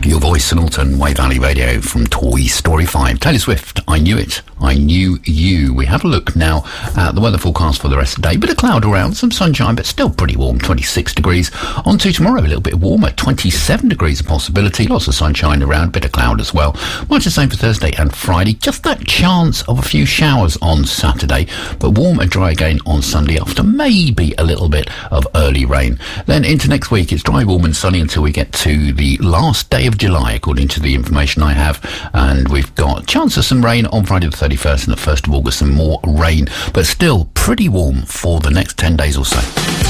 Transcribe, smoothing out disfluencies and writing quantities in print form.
Your voice and Alton, Way Valley Radio from Toy Story 5. Taylor Swift, I Knew It, I Knew You. We have a look now at the weather forecast for the rest of the day. Bit of cloud around, some sunshine, but still pretty warm, 26 degrees. On to tomorrow, a little bit warmer, 27 degrees a possibility. Lots of sunshine around, bit of cloud as well. Much the same for Thursday and Friday. Just that chance of a few showers on Saturday, but warm and dry again on Sunday after maybe a little bit of early rain. Then into next week, it's dry, warm and sunny until we get to the last day of July, according to the information I have, and we've got a chance of some rain on Friday the 31st and the 1st of August, some more rain, but still pretty warm for the next 10 days or so.